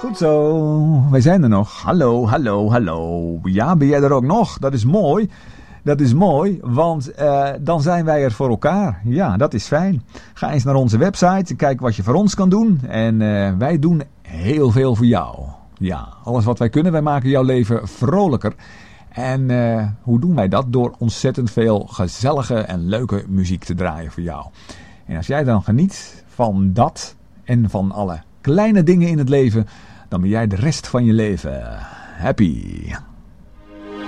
Goed zo, wij zijn er nog. Hallo, hallo, hallo. Ja, ben jij er ook nog? Dat is mooi. Dat is mooi, want dan zijn wij er voor elkaar. Ja, dat is fijn. Ga eens naar onze website en kijk wat je voor ons kan doen. En wij doen heel veel voor jou. Ja, alles wat wij kunnen, wij maken jouw leven vrolijker. En hoe doen wij dat? Door ontzettend veel gezellige en leuke muziek te draaien voor jou. En als jij dan geniet van dat en van alle kleine dingen in het leven, dan ben jij de rest van je leven happy.